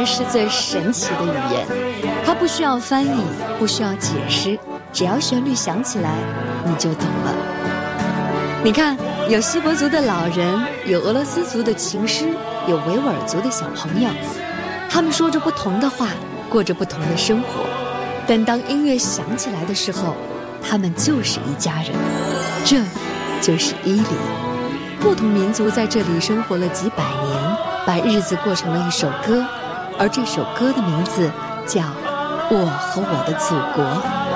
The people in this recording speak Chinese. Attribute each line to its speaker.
Speaker 1: 言是最神奇的语言，它不需要翻译，不需要解释，只要旋律响起来，你就懂了。你看，有锡伯族的老人，有俄罗斯族的琴师，有维吾尔族的小朋友，他们说着不同的话，过着不同的生活，但当音乐响起来的时候，他们就是一家人。这就是伊犁，不同民族在这里生活了几百年，把日子过成了一首歌，而这首歌的名字叫《我和我的祖国》。